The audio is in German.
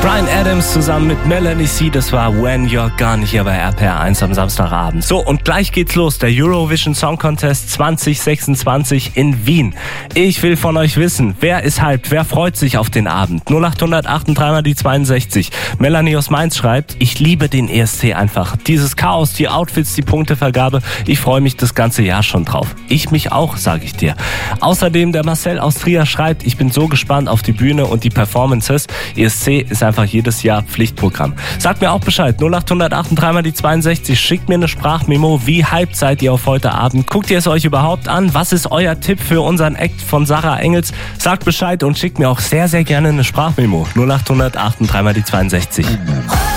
Bryan Adams zusammen mit Melanie C. Das war When You're Gone hier bei RPR 1 am Samstagabend. So, und gleich geht's los. Der Eurovision Song Contest 2026 in Wien. Ich will von euch wissen, wer ist hyped, wer freut sich auf den Abend? 0808 3 mal die 62. Melanie aus Mainz schreibt, ich liebe den ESC einfach. Dieses Chaos, die Outfits, die Punktevergabe. Ich freue mich das ganze Jahr schon drauf. Ich mich auch, sage ich dir. Außerdem der Marcel aus Trier schreibt, ich bin so gespannt auf die Bühne und die Performances. ESC ist einfach jedes Jahr Pflichtprogramm. Sagt mir auch Bescheid. 0808 3 mal die 62. Schickt mir eine Sprachmemo. Wie hyped seid ihr auf heute Abend? Guckt ihr es euch überhaupt an? Was ist euer Tipp für unseren Act von Sarah Engels? Sagt Bescheid und schickt mir auch sehr, sehr gerne eine Sprachmemo. 0808 3 mal die 62.